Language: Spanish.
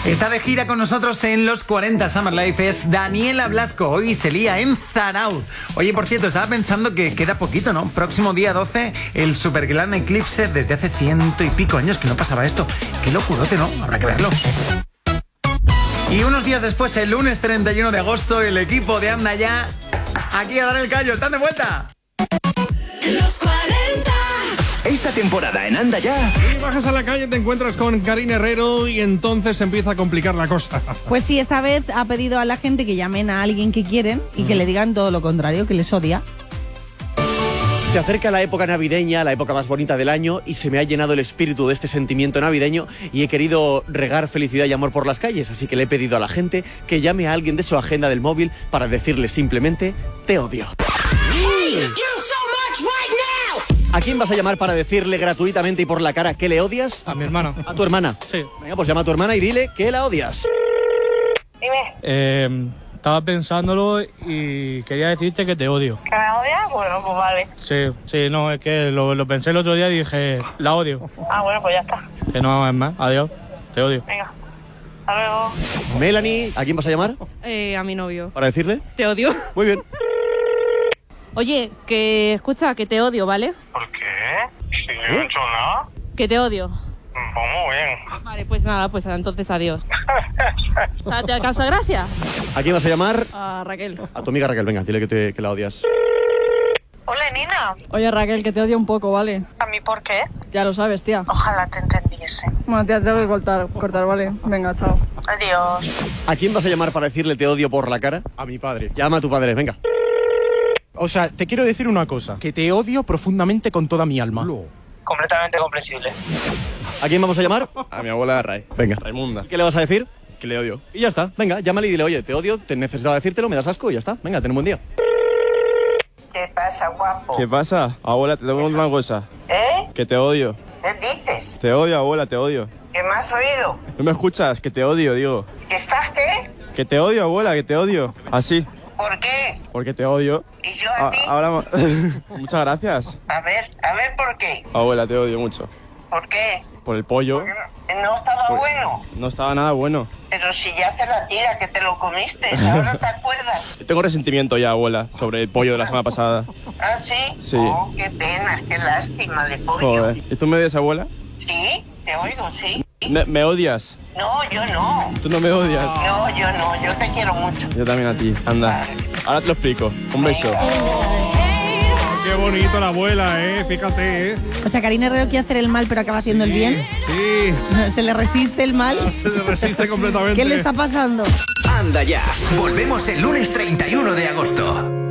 Está de gira con nosotros en los 40 Summer Life, es Daniela Blasco. Hoy se lía en Zarauz. Oye, por cierto, estaba pensando que queda poquito, ¿no? Próximo día 12, el Super Gran Eclipse. Desde hace 100 y pico años que no pasaba esto. Qué locurote, ¿no? Habrá que verlo. Y unos días después, el lunes 31 de agosto, el equipo de Anda Ya, aquí a dar el callo. ¡Están de vuelta! Los 40. Esta temporada en Anda Ya. Y bajas a la calle, te encuentras con Karina Herrero y entonces empieza a complicar la cosa. Pues sí, esta vez ha pedido a la gente que llamen a alguien que quieren y que le digan todo lo contrario, que les odia. Se acerca la época navideña, la época más bonita del año, y se me ha llenado el espíritu de este sentimiento navideño y he querido regar felicidad y amor por las calles, así que le he pedido a la gente que llame a alguien de su agenda del móvil para decirle simplemente te odio. ¿A quién vas a llamar para decirle gratuitamente y por la cara que le odias? A mi hermana. ¿A tu hermana? Sí. Venga, pues llama a tu hermana y dile que la odias. Dime. Estaba pensándolo y quería decirte que te odio. ¿Que me odias? Bueno, pues vale. Sí, no, es que lo pensé el otro día y dije, la odio. Ah, bueno, pues ya está. Que no es más, adiós, te odio. Venga, hasta luego. Melanie, ¿a quién vas a llamar A mi novio. para decirle? Te odio. Muy bien. Oye, que escucha, que te odio, ¿vale? ¿Por qué? Si yo no he hecho nada. Que te odio. Pues muy bien. Vale, pues nada, pues entonces adiós. O sea, ¿te causa gracia? ¿A quién vas a llamar? A Raquel. A tu amiga Raquel, venga, dile que la odias. Hola, Nina. Oye, Raquel, que te odio un poco, ¿vale? ¿A mí por qué? Ya lo sabes, tía. Ojalá te entendiese. Bueno, tía, te tengo que cortar, ¿vale? Venga, chao. Adiós. ¿A quién vas a llamar para decirle te odio por la cara? A mi padre. Llama a tu padre, venga. O sea, te quiero decir una cosa, que te odio profundamente con toda mi alma. Completamente comprensible. ¿A quién vamos a llamar? A mi abuela Ray. Venga. Raimunda. ¿Qué le vas a decir? Que le odio. Y ya está. Venga, llámale y dile, oye, te odio, te necesitaba decírtelo, me das asco y ya está. Venga, ten un buen día. ¿Qué pasa, guapo? ¿Qué pasa? Abuela, te tengo una cosa. ¿Eh? Que te odio. ¿Qué dices? Te odio, abuela, te odio. ¿Qué me has oído? ¿No me escuchas? Que te odio, digo. ¿Que estás qué? Que te odio, abuela, que te odio. Así. ¿Por qué? Porque te odio. ¿Y yo a ti? Ahora... Muchas gracias. A ver, ¿por qué? Abuela, te odio mucho. ¿Por qué? Por el pollo. No estaba bueno. No estaba nada bueno. Pero si ya hace la tira que te lo comiste, ¿ahora te acuerdas? Tengo resentimiento ya, abuela, sobre el pollo de la semana pasada. ¿Ah, sí? Sí. Oh, qué pena, qué lástima de pollo. Joder. ¿Y tú me odias, abuela? ¿Sí? Te oigo, sí. ¿Me odias? No, yo no. ¿Tú no me odias? No, yo no. Yo te quiero mucho. Yo también a ti. Anda. Ahora te lo explico. Un beso. Qué bonito la abuela, fíjate, O sea, Karina Herrero quiere hacer el mal, pero acaba haciendo el bien. Sí, ¿Se le resiste el mal? se le resiste completamente. ¿Qué le está pasando? Anda Ya. Volvemos el lunes 31 de agosto.